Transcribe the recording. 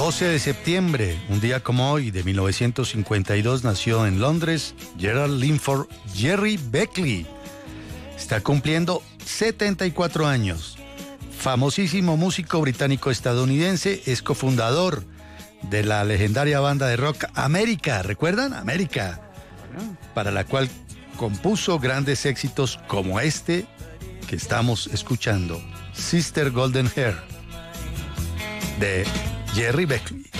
12 de septiembre, un día como hoy, de 1952, nació en Londres Gerald Linford Jerry Beckley. Está cumpliendo 74 años. Famosísimo músico británico-estadounidense, es cofundador de la legendaria banda de rock América. ¿Recuerdan? América. Para la cual compuso grandes éxitos como este que estamos escuchando, Sister Golden Hair, de Jerry Beckley.